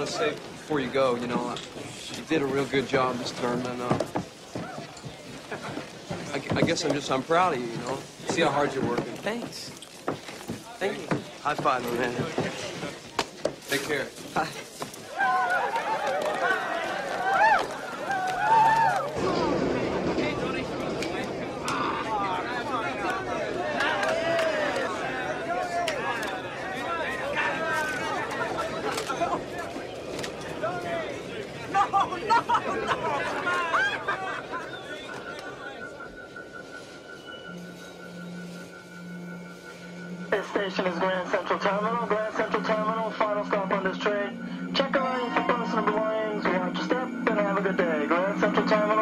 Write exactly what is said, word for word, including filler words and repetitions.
to say before you go, you know, you did a real good job this term, and uh, I, I guess I'm just, I'm proud of you, you know. See how hard you're working. Thanks. Thank you. High five, my man. Take care. Bye. This station is Grand Central Terminal. Grand Central Terminal, final stop on this train. Check your lane for personal belongings, watch your step, and have a good day. Grand Central Terminal.